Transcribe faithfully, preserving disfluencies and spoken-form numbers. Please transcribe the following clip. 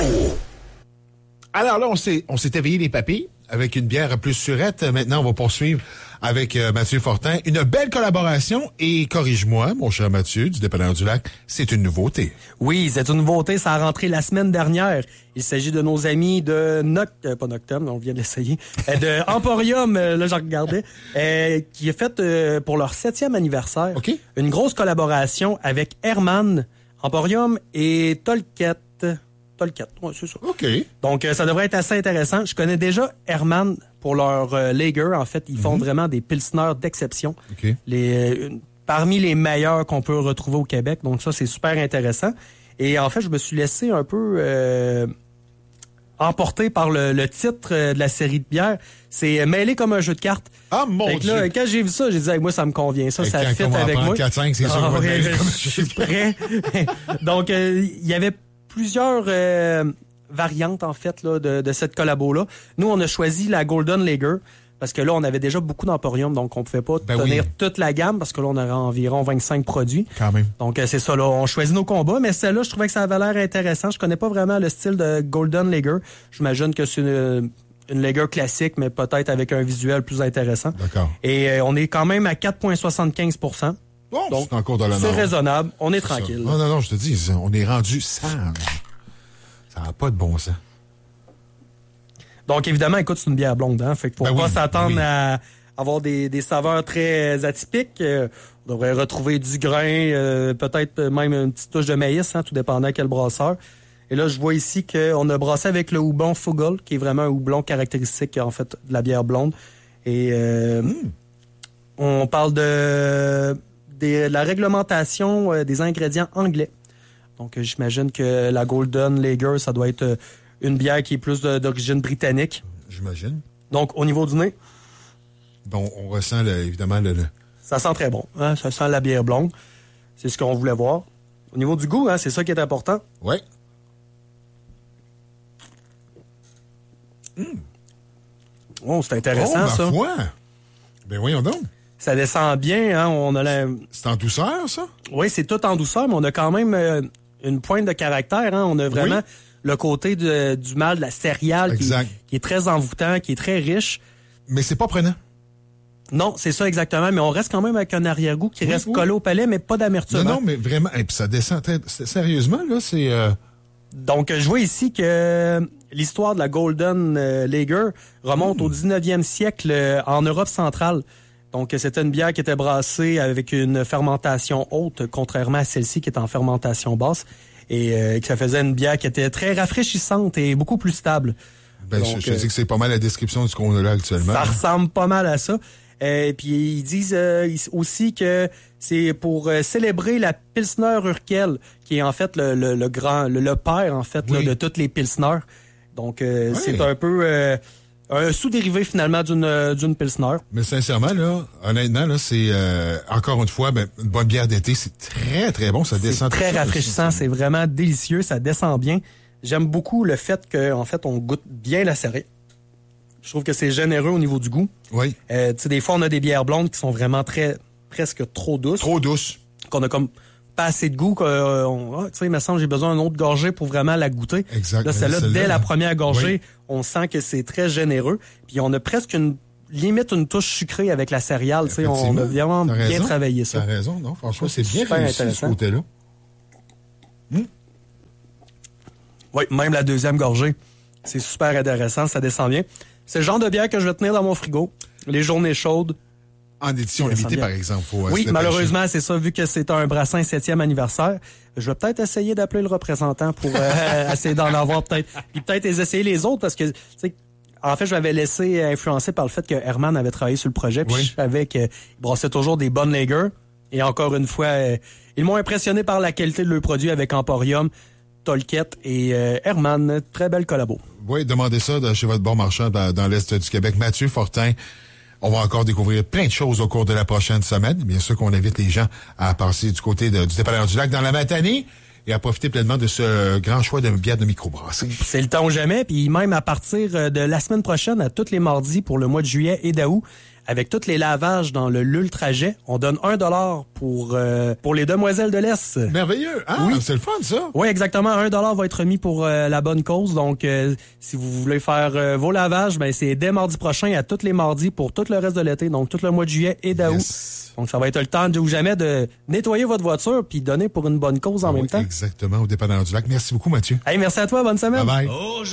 Alors là, on s'est, on s'est éveillé les papilles avec une bière plus surette. Maintenant, on va poursuivre avec euh, Mathieu Fortin. Une belle collaboration et corrige-moi, mon cher Mathieu, du Dépanneur du Lac, c'est une nouveauté. Oui, c'est une nouveauté. Ça a rentré la semaine dernière. Il s'agit de nos amis de Noct... Euh, pas Noctem, on vient de l'essayer. Euh, de Emporium, euh, là, j'en regardais, euh, qui a fait euh, pour leur septième anniversaire Okay. une grosse collaboration avec Herman, Emporium et Tolkien. Tolkien, ouais, c'est ça. OK. Donc, euh, ça devrait être assez intéressant. Je connais déjà Herman pour leur euh, lager. En fait, ils font mm-hmm. vraiment des pilsners d'exception. OK. Les, euh, parmi les meilleurs qu'on peut retrouver au Québec. Donc, ça, c'est super intéressant. Et en fait, je me suis laissé un peu euh, emporter par le, le titre euh, de la série de bières. C'est mêlé comme un jeu de cartes. Ah, mon Fait que là, Dieu! quand j'ai vu ça, j'ai dit, hey, moi, ça me convient. Ça, Et ça quand fit on va avec en moi. quatre cinq, c'est sûr. Ah, qu'on va ouais, mêler comme un je jeu de suis prêt. Donc, euh, il y avait plusieurs euh, variantes, en fait, là, de, de cette collabo-là. Nous, on a choisi la Golden Lager parce que là, on avait déjà beaucoup d'Emporium, donc on pouvait pas Ben tenir oui. toute la gamme parce que là, on aurait environ vingt-cinq produits. Quand même. Donc, euh, c'est ça, là, on choisit nos combats, mais celle-là, je trouvais que ça avait l'air intéressant. Je connais pas vraiment le style de Golden Lager. J'imagine que c'est une, une lager classique, mais peut-être avec un visuel plus intéressant. D'accord. Et euh, on est quand même à quatre virgule soixante-quinze pour cent. Bon, Donc, c'est encore de l'honneur. C'est raisonnable, on est C'est ça. tranquille. Non, non, non, je te dis, on est rendu sage. Ça n'a pas de bon sens. Donc, évidemment, écoute, c'est une bière blonde, hein. Fait qu'il faut Ben pas oui, s'attendre ben oui. à avoir des, des saveurs très atypiques. Euh, on devrait retrouver du grain, euh, peut-être même une petite touche de maïs, hein, tout dépendant quel brasseur. Et là, je vois ici qu'on a brassé avec le houblon Fuggle, qui est vraiment un houblon caractéristique, en fait, de la bière blonde. Et euh, mm. on parle de, de la réglementation euh, des ingrédients anglais. Donc, euh, j'imagine que la Golden Lager, ça doit être euh, une bière qui est plus de, d'origine britannique. J'imagine. Donc, au niveau du nez, Bon, on ressent le- évidemment le, le- ça sent très bon. Hein? Ça sent la bière blonde. C'est ce qu'on voulait voir. Au niveau du goût, hein, c'est ça qui est important. Ouais. Oh, c'est intéressant, oh, ma ça. foi. Ben voyons donc. Ça descend bien. Hein? On a la... C'est en douceur, ça? Oui, c'est tout en douceur, mais on a quand même euh, une pointe de caractère. Hein? On a vraiment Oui. le côté de- du malt, de la céréale, qui, Exact. qui est très envoûtant, qui est très riche. Mais c'est pas prenant. Non, c'est ça exactement, mais on reste quand même avec un arrière-goût qui Oui, reste oui. collé au palais, mais pas d'amertume. Non, hein. non, mais vraiment, et puis ça descend très, c'est- sérieusement, là, c'est... Euh, Donc, je vois ici que l'histoire de la Golden euh, Lager remonte au dix-neuvième siècle euh, en Europe centrale. Donc, c'était une bière qui était brassée avec une fermentation haute, contrairement à celle-ci qui est en fermentation basse. Et euh, que ça faisait une bière qui était très rafraîchissante et beaucoup plus stable. ben, Donc, je, je euh, dis que c'est pas mal la description de ce qu'on a là actuellement. Ça ressemble pas mal à ça. Et puis ils disent euh, ils- aussi que c'est pour euh, célébrer la Pilsner Urquell, qui est en fait le, le, le grand, le, le père en fait là, Oui. de toutes les Pilsner. Donc euh, Oui. c'est un peu euh, un sous-dérivé finalement d'une euh, d'une Pilsner. Mais sincèrement, là, honnêtement, là, c'est euh, encore une fois, ben, une bonne bière d'été, c'est très, très bon. Ça C'est descend très tout ça rafraîchissant, aussi. c'est vraiment délicieux, ça descend bien. J'aime beaucoup le fait que en fait on goûte bien la céréale. Je trouve que c'est généreux au niveau du goût. Oui. Euh, tu sais, des fois on a des bières blondes qui sont vraiment très presque trop douces. Trop douce. Qu'on a comme pas assez de goût, qu'on, ah, tu sais, il me semble que j'ai besoin d'une autre gorgée pour vraiment la goûter. Exact. Là, celle-là, Celle-là, dès la là. première gorgée, Oui. on sent que c'est très généreux. Puis on a presque une limite une touche sucrée avec la céréale. Tu sais, on a Effectivement. vraiment T'as bien raison. travaillé T'as ça. raison, non? Franchement, c'est C'est bien super réussi de ce intéressant. côté-là. Oui, même la deuxième gorgée, c'est super intéressant, ça descend bien. C'est le genre de bière que je vais tenir dans mon frigo. Les journées chaudes. En édition Ça limitée, sent bien. par exemple. Faut, euh, se Oui, dépêcher. malheureusement, c'est ça, vu que c'est un brassin septième anniversaire. Je vais peut-être essayer d'appeler le représentant pour euh, essayer d'en avoir peut-être. Puis peut-être essayer les autres parce que, tu sais, en fait, je m'avais laissé influencer par le fait que Herman avait travaillé sur le projet. Puis Oui. je savais qu'il brassait toujours des bonnes lagers. Et encore une fois, euh, ils m'ont impressionné par la qualité de leur produit avec Emporium, Tolkien et euh, Herman. Très belle collabo. Oui, demandez ça de chez votre bon marchand dans, dans l'Est du Québec. Mathieu Fortin, on va encore découvrir plein de choses au cours de la prochaine semaine. Bien sûr qu'on invite les gens à passer du côté de- du Dépanneur du Lac dans la matinée et à profiter pleinement de ce grand choix de bières de microbrasserie. C'est le temps ou jamais. Puis même à partir de la semaine prochaine, à tous les mardis pour le mois de juillet et d'août, avec tous les lavages dans le l'Ultrajet, on donne un dollar pour euh, pour les demoiselles de l'Est. Merveilleux. Ah, oui. C'est le fun, ça. Oui, exactement. Un dollar va être remis pour euh, la bonne cause. Donc, euh, si vous voulez faire euh, vos lavages, ben c'est dès mardi prochain à tous les mardis pour tout le reste de l'été. Donc, tout le mois de juillet et d'août. Yes. Donc, ça va être le temps de ou jamais de nettoyer votre voiture puis donner pour une bonne cause en ah, même oui, temps. Exactement, au dépanneur du lac. Merci beaucoup, Mathieu. Hey, merci à toi. Bonne semaine. Bye bye. Oh,